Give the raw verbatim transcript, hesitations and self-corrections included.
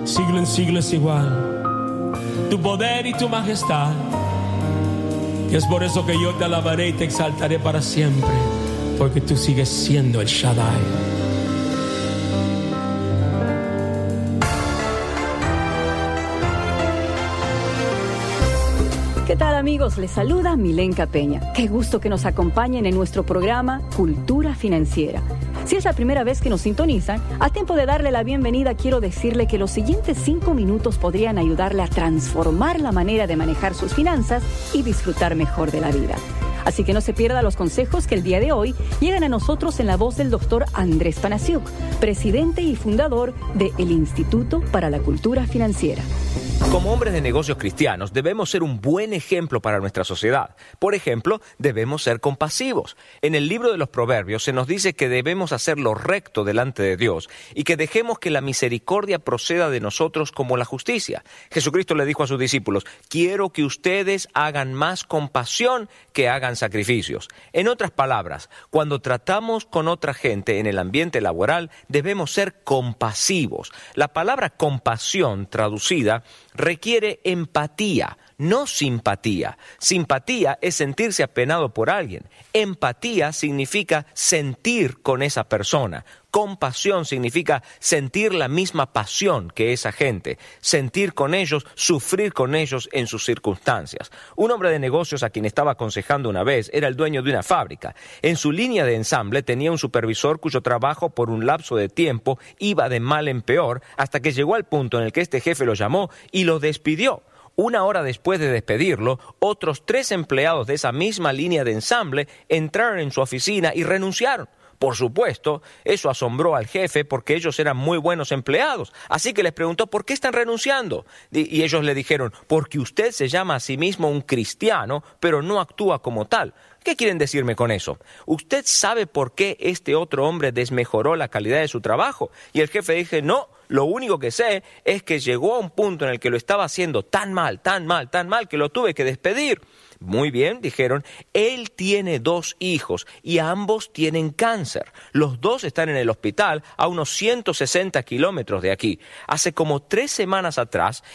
siglo en siglo es igual. Tu poder y tu majestad. Y es por eso que yo te alabaré y te exaltaré para siempre, porque tú sigues siendo el Shaddai. ¿Qué tal, amigos? Les saluda Milenka Peña. Qué gusto que nos acompañen en nuestro programa Cultura Financiera. Si es la primera vez que nos sintonizan, a tiempo de darle la bienvenida, quiero decirle que los siguientes cinco minutos podrían ayudarle a transformar la manera de manejar sus finanzas y disfrutar mejor de la vida. Así que no se pierda los consejos que el día de hoy llegan a nosotros en la voz del doctor Andrés Panasiuk, presidente y fundador de el Instituto para la Cultura Financiera. Como hombres de negocios cristianos, debemos ser un buen ejemplo para nuestra sociedad. Por ejemplo, debemos ser compasivos. En el libro de los Proverbios se nos dice que debemos hacer lo recto delante de Dios y que dejemos que la misericordia proceda de nosotros como la justicia. Jesucristo le dijo a sus discípulos: quiero que ustedes hagan más compasión que hagan sacrificios. En otras palabras, cuando tratamos con otra gente en el ambiente laboral, debemos ser compasivos. La palabra compasión, traducida, requiere empatía, no simpatía. Simpatía es sentirse apenado por alguien. Empatía significa sentir con esa persona. Compasión significa sentir la misma pasión que esa gente, sentir con ellos, sufrir con ellos en sus circunstancias. Un hombre de negocios a quien estaba aconsejando una vez era el dueño de una fábrica. En su línea de ensamble tenía un supervisor cuyo trabajo por un lapso de tiempo iba de mal en peor, hasta que llegó al punto en el que este jefe lo llamó y lo despidió. Una hora después de despedirlo, otros tres empleados de esa misma línea de ensamble entraron en su oficina y renunciaron. Por supuesto, eso asombró al jefe porque ellos eran muy buenos empleados. Así que les preguntó: ¿por qué están renunciando? Y ellos le dijeron: porque usted se llama a sí mismo un cristiano, pero no actúa como tal. ¿Qué quieren decirme con eso? ¿Usted sabe por qué este otro hombre desmejoró la calidad de su trabajo? Y el jefe dijo: no, lo único que sé es que llegó a un punto en el que lo estaba haciendo tan mal, tan mal, tan mal, que lo tuve que despedir. Muy bien, dijeron, él tiene dos hijos y ambos tienen cáncer. Los dos están en el hospital a unos ciento sesenta kilómetros de aquí. Hace como tres semanas atrás,